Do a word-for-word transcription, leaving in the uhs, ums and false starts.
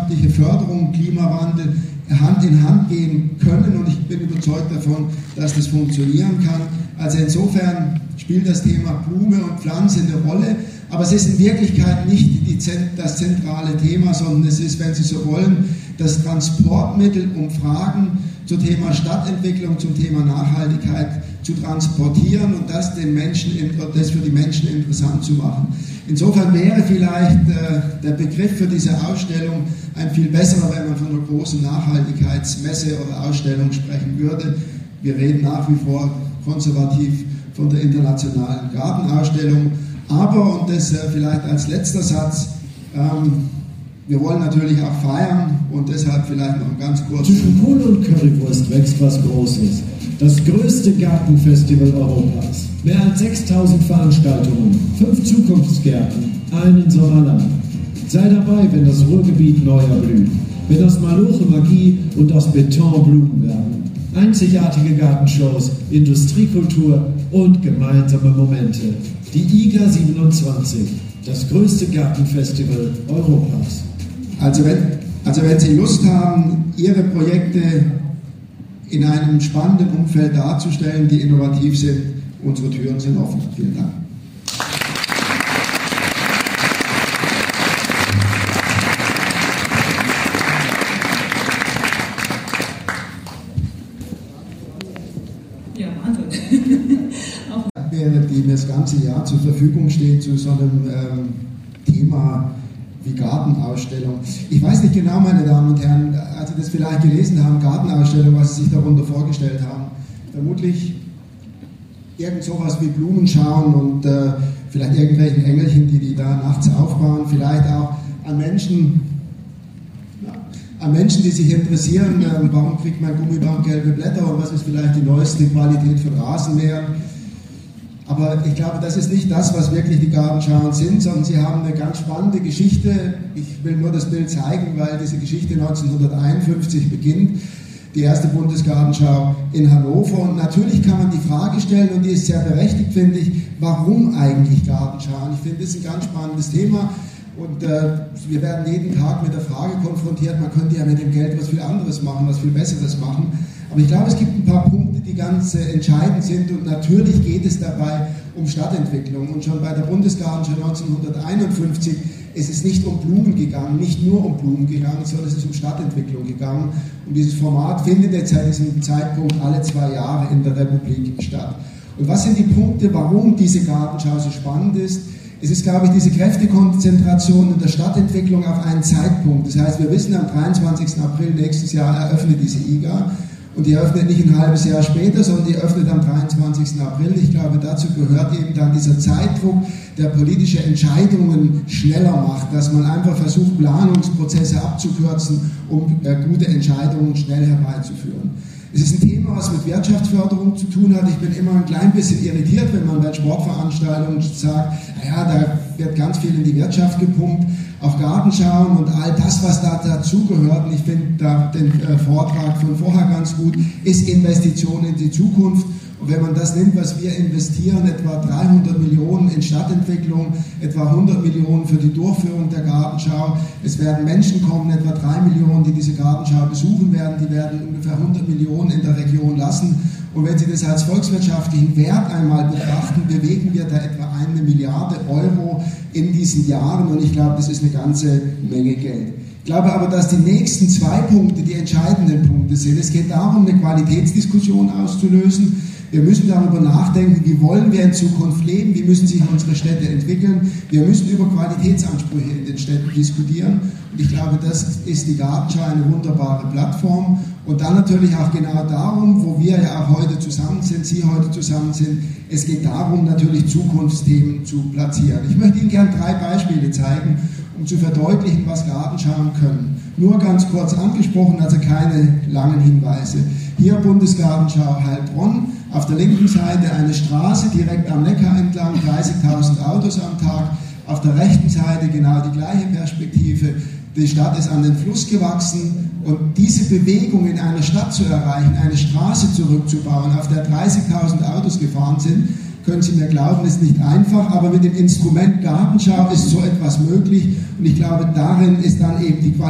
wirtschaftliche Förderung, Klimawandel Hand in Hand gehen können, und ich bin überzeugt davon, dass das funktionieren kann. Also insofern spielt das Thema Blume und Pflanze eine Rolle, aber es ist in Wirklichkeit nicht die, das zentrale Thema, sondern es ist, wenn Sie so wollen, das Transportmittel, um Fragen zum Thema Stadtentwicklung, zum Thema Nachhaltigkeit zu transportieren und das den Menschen, das für die Menschen interessant zu machen. Insofern wäre vielleicht äh, der Begriff für diese Ausstellung ein viel besserer, wenn man von einer großen Nachhaltigkeitsmesse oder Ausstellung sprechen würde. Wir reden nach wie vor konservativ von der internationalen Gartenausstellung. Aber, und das äh, vielleicht als letzter Satz, ähm, wir wollen natürlich auch feiern und deshalb vielleicht noch ein ganz kurz. Zwischen Kohle und Currywurst wächst was Großes. Das größte Gartenfestival Europas. Mehr als sechstausend Veranstaltungen, fünf Zukunftsgärten, einen Sommerland. Sei dabei, wenn das Ruhrgebiet neu erblüht. Wenn aus Maloche Magie und aus Beton Blumen werden. Einzigartige Gartenshows, Industriekultur und gemeinsame Momente. Die I G A siebenundzwanzig, das größte Gartenfestival Europas. Also wenn, also wenn Sie Lust haben, Ihre Projekte in einem spannenden Umfeld darzustellen, die innovativ sind, unsere Türen sind offen. Vielen Dank. Ja, Wahnsinn. Die mir das ganze Jahr zur Verfügung steht zu so einem ähm, Thema wie Gartenausstellung. Ich weiß nicht genau, meine Damen und Herren, als Sie das vielleicht gelesen haben, Gartenausstellung, was Sie sich darunter vorgestellt haben. Vermutlich irgend sowas wie Blumen schauen und äh, vielleicht irgendwelchen Engelchen, die die da nachts aufbauen, vielleicht auch an Menschen, ja, an Menschen, die sich interessieren, äh, warum kriegt mein Gummibaum gelbe Blätter und was ist vielleicht die neueste Qualität von Rasenmähern. Aber ich glaube, das ist nicht das, was wirklich die Gartenschauen sind, sondern sie haben eine ganz spannende Geschichte. Ich will nur das Bild zeigen, weil diese Geschichte neunzehnhunderteinundfünfzig beginnt. Die erste Bundesgartenschau in Hannover. Und natürlich kann man die Frage stellen, und die ist sehr berechtigt, finde ich, warum eigentlich Gartenschauen? Ich finde, das ist ein ganz spannendes Thema. Und äh, wir werden jeden Tag mit der Frage konfrontiert, man könnte ja mit dem Geld was viel anderes machen, was viel Besseres machen. Aber ich glaube, es gibt ein paar Punkte, die ganz äh, entscheidend sind, und natürlich geht es dabei um Stadtentwicklung. Und schon bei der Bundesgartenschau neunzehnhunderteinundfünfzig ist es nicht um Blumen gegangen, nicht nur um Blumen gegangen, sondern es ist um Stadtentwicklung gegangen. Und dieses Format findet jetzt seit diesem Zeitpunkt alle zwei Jahre in der Republik statt. Und was sind die Punkte, warum diese Gartenschau so spannend ist? Es ist, glaube ich, diese Kräftekonzentration in der Stadtentwicklung auf einen Zeitpunkt. Das heißt, wir wissen, am dreiundzwanzigsten April nächstes Jahr eröffnet diese I G A. Und die eröffnet nicht ein halbes Jahr später, sondern die öffnet am dreiundzwanzigsten April. Ich glaube, dazu gehört eben dann dieser Zeitdruck, der politische Entscheidungen schneller macht, dass man einfach versucht, Planungsprozesse abzukürzen, um äh, gute Entscheidungen schnell herbeizuführen. Es ist ein Thema, was mit Wirtschaftsförderung zu tun hat. Ich bin immer ein klein bisschen irritiert, wenn man bei Sportveranstaltungen sagt, naja, da wird ganz viel in die Wirtschaft gepumpt, auch Gartenschauen und all das, was da dazugehört. Und ich finde da den äh, Vortrag von vorher ganz gut, ist Investition in die Zukunft. Und wenn man das nimmt, was wir investieren, etwa dreihundert Millionen in Stadtentwicklung, etwa hundert Millionen für die Durchführung der Gartenschau, es werden Menschen kommen, etwa drei Millionen, die diese Gartenschau besuchen werden, die werden ungefähr hundert Millionen in der Region lassen. Und wenn Sie das als volkswirtschaftlichen Wert einmal betrachten, bewegen wir da etwa eine Milliarde Euro in diesen Jahren, und ich glaube, das ist eine ganze Menge Geld. Ich glaube aber, dass die nächsten zwei Punkte die entscheidenden Punkte sind. Es geht darum, eine Qualitätsdiskussion auszulösen. Wir müssen darüber nachdenken, wie wollen wir in Zukunft leben, wie müssen sich unsere Städte entwickeln. Wir müssen über Qualitätsansprüche in den Städten diskutieren. Und ich glaube, das ist die Gartenschau eine wunderbare Plattform. Und dann natürlich auch genau darum, wo wir ja auch heute zusammen sind, Sie heute zusammen sind, es geht darum, natürlich Zukunftsthemen zu platzieren. Ich möchte Ihnen gerne drei Beispiele zeigen, um zu verdeutlichen, was Gartenschauen können. Nur ganz kurz angesprochen, also keine langen Hinweise. Hier Bundesgartenschau Heilbronn, auf der linken Seite eine Straße direkt am Neckar entlang, dreißigtausend Autos am Tag, auf der rechten Seite genau die gleiche Perspektive. Die Stadt ist an den Fluss gewachsen, und diese Bewegung in einer Stadt zu erreichen, eine Straße zurückzubauen, auf der dreißigtausend Autos gefahren sind, können Sie mir glauben, ist nicht einfach, aber mit dem Instrument Gartenschau ist so etwas möglich, und ich glaube, darin ist dann eben die Qualität